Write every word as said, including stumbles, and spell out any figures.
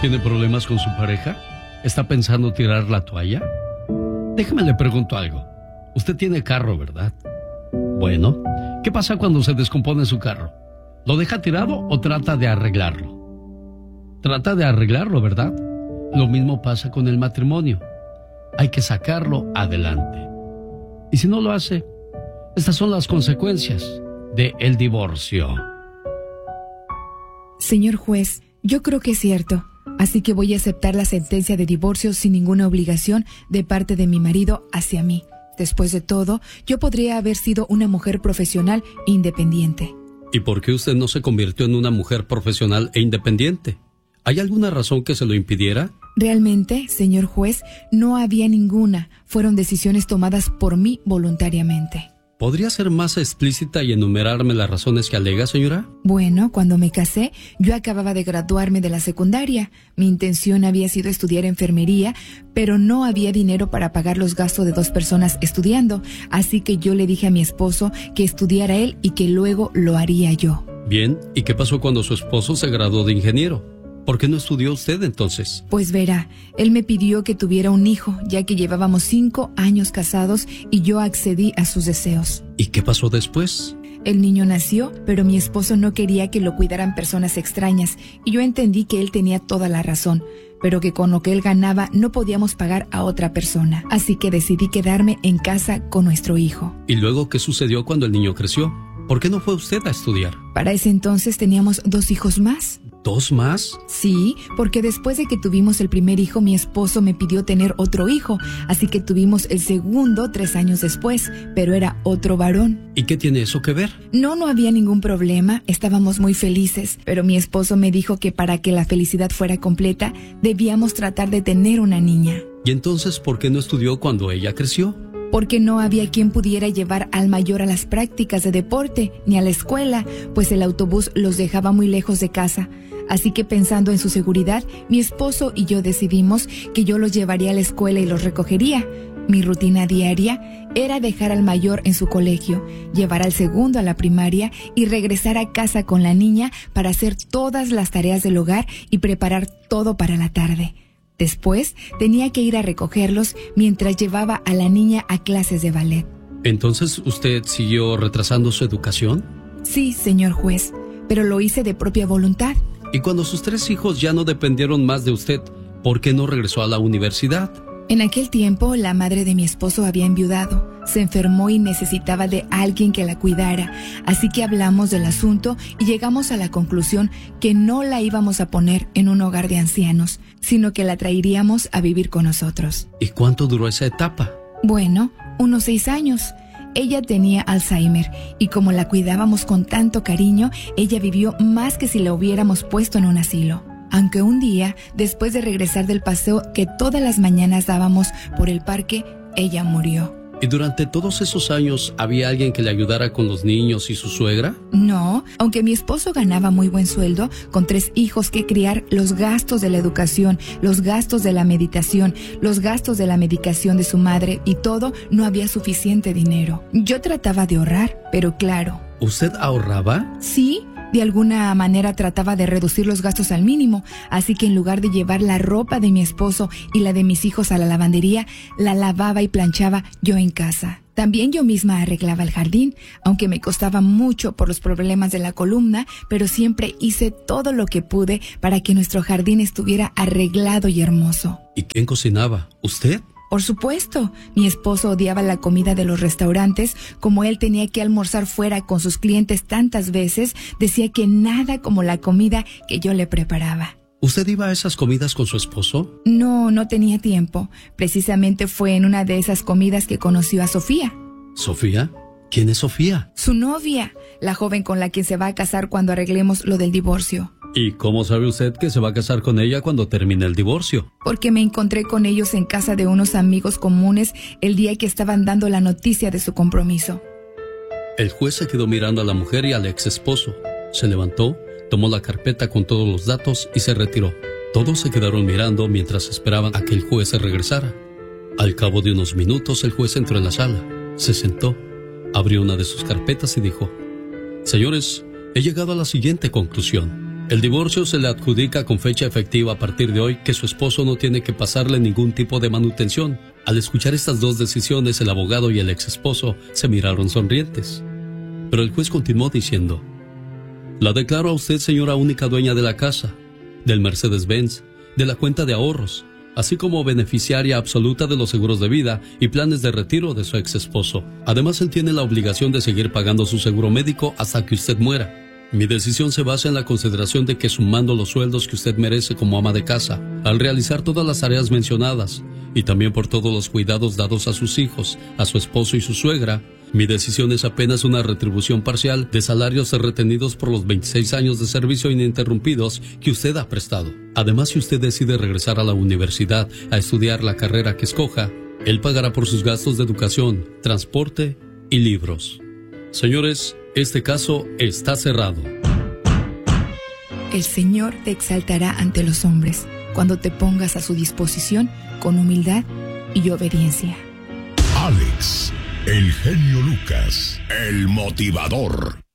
¿Tiene problemas con su pareja? ¿Está pensando tirar la toalla? Déjame le pregunto algo. Usted tiene carro, ¿verdad? Bueno, ¿qué pasa cuando se descompone su carro? ¿Lo deja tirado o trata de arreglarlo? Trata de arreglarlo, ¿verdad? Lo mismo pasa con el matrimonio. Hay que sacarlo adelante. Y si no lo hace, estas son las consecuencias del divorcio. Señor juez, yo creo que es cierto. Así que voy a aceptar la sentencia de divorcio sin ninguna obligación de parte de mi marido hacia mí. Después de todo, yo podría haber sido una mujer profesional e independiente. ¿Y por qué usted no se convirtió en una mujer profesional e independiente? ¿Hay alguna razón que se lo impidiera? Realmente, señor juez, no había ninguna. Fueron decisiones tomadas por mí voluntariamente. ¿Podría ser más explícita y enumerarme las razones que alega, señora? Bueno, cuando me casé, yo acababa de graduarme de la secundaria. Mi intención había sido estudiar enfermería, pero no había dinero para pagar los gastos de dos personas estudiando. Así que yo le dije a mi esposo que estudiara él y que luego lo haría yo. Bien, ¿y qué pasó cuando su esposo se graduó de ingeniero? ¿Por qué no estudió usted entonces? Pues verá, él me pidió que tuviera un hijo, ya que llevábamos cinco años casados y yo accedí a sus deseos. ¿Y qué pasó después? El niño nació, pero mi esposo no quería que lo cuidaran personas extrañas, y yo entendí que él tenía toda la razón, pero que con lo que él ganaba no podíamos pagar a otra persona. Así que decidí quedarme en casa con nuestro hijo. ¿Y luego qué sucedió cuando el niño creció? ¿Por qué no fue usted a estudiar? Para ese entonces teníamos dos hijos más. ¿Dos más? Sí, porque después de que tuvimos el primer hijo, mi esposo me pidió tener otro hijo, así que tuvimos el segundo tres años después, pero era otro varón. ¿Y qué tiene eso que ver? No, no había ningún problema, estábamos muy felices, pero mi esposo me dijo que para que la felicidad fuera completa, debíamos tratar de tener una niña. ¿Y entonces por qué no estudió cuando ella creció? Porque no había quien pudiera llevar al mayor a las prácticas de deporte, ni a la escuela, pues el autobús los dejaba muy lejos de casa. Así que pensando en su seguridad, mi esposo y yo decidimos que yo los llevaría a la escuela y los recogería. Mi rutina diaria era dejar al mayor en su colegio, llevar al segundo a la primaria y regresar a casa con la niña para hacer todas las tareas del hogar y preparar todo para la tarde. Después tenía que ir a recogerlos mientras llevaba a la niña a clases de ballet. ¿Entonces usted siguió retrasando su educación? Sí, señor juez, pero lo hice de propia voluntad. Y cuando sus tres hijos ya no dependieron más de usted, ¿por qué no regresó a la universidad? En aquel tiempo, la madre de mi esposo había enviudado. Se enfermó y necesitaba de alguien que la cuidara. Así que hablamos del asunto y llegamos a la conclusión que no la íbamos a poner en un hogar de ancianos, sino que la traeríamos a vivir con nosotros. ¿Y cuánto duró esa etapa? Bueno, unos seis años. Ella tenía Alzheimer y como la cuidábamos con tanto cariño, ella vivió más que si la hubiéramos puesto en un asilo. Aunque un día, después de regresar del paseo que todas las mañanas dábamos por el parque, ella murió. ¿Y durante todos esos años había alguien que le ayudara con los niños y su suegra? No, aunque mi esposo ganaba muy buen sueldo, con tres hijos que criar, los gastos de la educación, los gastos de la meditación, los gastos de la medicación de su madre y todo, no había suficiente dinero. Yo trataba de ahorrar, pero claro. ¿Usted ahorraba? Sí. De alguna manera trataba de reducir los gastos al mínimo, así que en lugar de llevar la ropa de mi esposo y la de mis hijos a la lavandería, la lavaba y planchaba yo en casa. También yo misma arreglaba el jardín, aunque me costaba mucho por los problemas de la columna, pero siempre hice todo lo que pude para que nuestro jardín estuviera arreglado y hermoso. ¿Y quién cocinaba? ¿Usted? Por supuesto, mi esposo odiaba la comida de los restaurantes, como él tenía que almorzar fuera con sus clientes tantas veces, decía que nada como la comida que yo le preparaba. ¿Usted iba a esas comidas con su esposo? No, no tenía tiempo. Precisamente fue en una de esas comidas que conoció a Sofía. ¿Sofía? ¿Quién es Sofía? Su novia, la joven con la que se va a casar cuando arreglemos lo del divorcio. ¿Y cómo sabe usted que se va a casar con ella cuando termine el divorcio? Porque me encontré con ellos en casa de unos amigos comunes el día que estaban dando la noticia de su compromiso. El juez se quedó mirando a la mujer y al ex esposo. Se levantó, tomó la carpeta con todos los datos y se retiró. Todos se quedaron mirando mientras esperaban a que el juez se regresara. Al cabo de unos minutos el juez entró en la sala, se sentó, abrió una de sus carpetas y dijo: Señores, he llegado a la siguiente conclusión. El divorcio se le adjudica con fecha efectiva a partir de hoy que su esposo no tiene que pasarle ningún tipo de manutención. Al escuchar estas dos decisiones, el abogado y el ex esposo se miraron sonrientes. Pero el juez continuó diciendo: la declaro a usted, señora única dueña de la casa, del Mercedes-Benz, de la cuenta de ahorros, así como beneficiaria absoluta de los seguros de vida y planes de retiro de su ex esposo. Además, él tiene la obligación de seguir pagando su seguro médico hasta que usted muera. Mi decisión se basa en la consideración de que, sumando los sueldos que usted merece como ama de casa, al realizar todas las tareas mencionadas, y también por todos los cuidados dados a sus hijos, a su esposo y su suegra, mi decisión es apenas una retribución parcial de salarios retenidos por los veintiséis años de servicio ininterrumpidos que usted ha prestado. Además, si usted decide regresar a la universidad a estudiar la carrera que escoja, él pagará por sus gastos de educación, transporte y libros. Señores, este caso está cerrado. El Señor te exaltará ante los hombres cuando te pongas a su disposición con humildad y obediencia. Alex, el genio Lucas, el motivador.